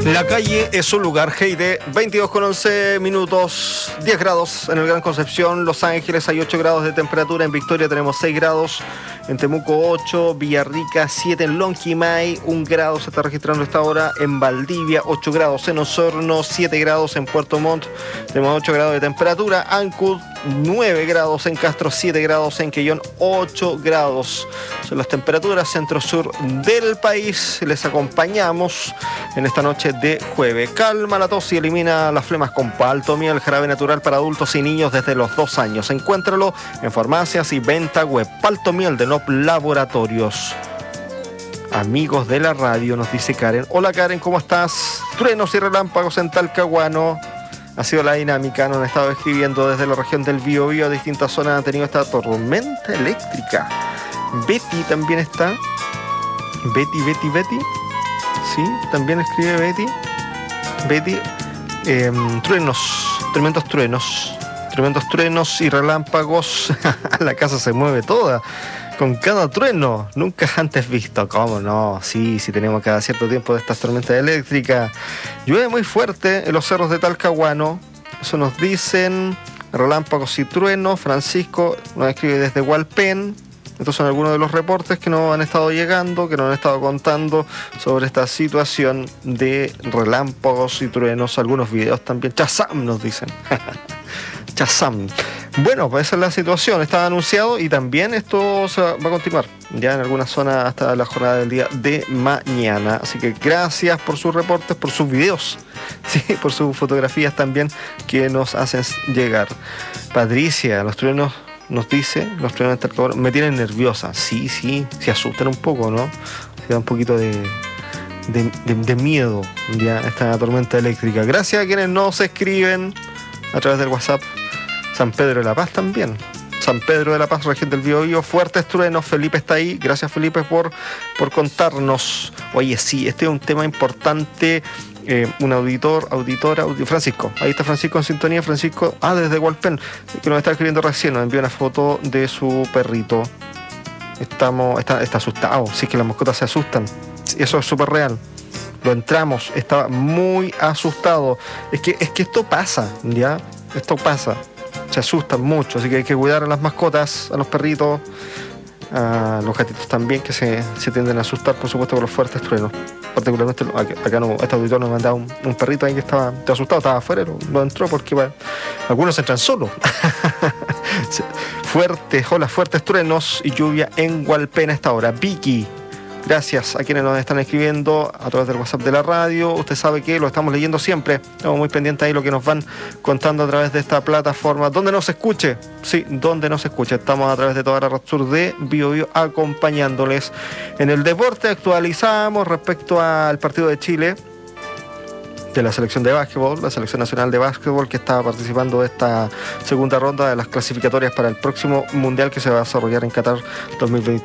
La calle es un lugar, Heide, 22:11 10 grados en el Gran Concepción, Los Ángeles hay 8 grados de temperatura, en Victoria tenemos 6 grados, en Temuco 8, Villarrica 7, en Lonquimay 1 grado se está registrando esta hora, en Valdivia 8 grados, en Osorno 7 grados, en Puerto Montt tenemos 8 grados de temperatura, Ancud 9 grados, en Castro 7 grados, en Quellón 8 grados. Son las temperaturas centro-sur del país. Les acompañamos en esta noche de jueves. Calma la tos y elimina las flemas con Paltomia, el jarabe natural para adultos y niños desde los 2 años. Encuéntralo en farmacias y venta web. Paltomiel de NOP Laboratorios. Amigos de la radio, nos dice Karen. Hola Karen, ¿cómo estás? Truenos y relámpagos en Talcahuano. Ha sido la dinámica, nos han estado escribiendo desde la región del Biobío, distintas zonas han tenido esta tormenta eléctrica. Betty también está. Betty. Sí, también escribe Betty. Tremendos truenos y relámpagos. La casa se mueve toda con cada trueno, nunca antes visto. ¿Cómo no? Sí, tenemos cada cierto tiempo de estas tormentas eléctricas. Llueve muy fuerte en los cerros de Talcahuano, eso nos dicen. Relámpagos y truenos. Francisco nos escribe desde Hualpén. Estos son algunos de los reportes que nos han estado llegando, que nos han estado contando sobre esta situación de relámpagos y truenos. Algunos videos también. Chazam nos dicen. Chazam. Bueno, pues esa es la situación, estaba anunciado y también esto va a continuar ya en algunas zonas hasta la jornada del día de mañana. Así que gracias por sus reportes, por sus videos, sí, por sus fotografías también que nos hacen llegar. Patricia, los truenos nos dice, los truenos me tienen nerviosa. Sí, se asustan un poco, ¿no? Se da un poquito de miedo ya esta tormenta eléctrica. Gracias a quienes nos escriben a través del WhatsApp. San Pedro de la Paz también. San Pedro de la Paz, región del Biobío, fuertes truenos. Felipe está ahí. Gracias, Felipe, por contarnos. Oye, sí, este es un tema importante. Un auditora, Francisco. Ahí está Francisco en sintonía. Francisco, desde Hualpén, que nos está escribiendo recién. Nos envió una foto de su perrito. Está asustado. Sí, que las mascotas se asustan. Eso es súper real. Lo entramos, estaba muy asustado. Es que esto pasa, ¿ya? Esto pasa. Se asustan mucho, así que hay que cuidar a las mascotas, a los perritos, a los gatitos también, que se tienden a asustar, por supuesto, con los fuertes truenos. Particularmente, acá no, este auditor nos mandaba un perrito ahí que estaba asustado, estaba afuera, no entró porque algunos entran solos. Fuertes truenos y lluvia en Hualpén a esta hora. Vicky. Gracias a quienes nos están escribiendo a través del WhatsApp de la radio. Usted sabe que lo estamos leyendo siempre. Estamos muy pendientes ahí lo que nos van contando a través de esta plataforma. Donde nos escuche. Sí, donde nos escuche. Estamos a través de toda la red sur de Biobío acompañándoles. En el deporte actualizamos respecto al partido de Chile, de la selección de básquetbol, la selección nacional de básquetbol que está participando de esta segunda ronda de las clasificatorias para el próximo mundial que se va a desarrollar en Qatar 2022.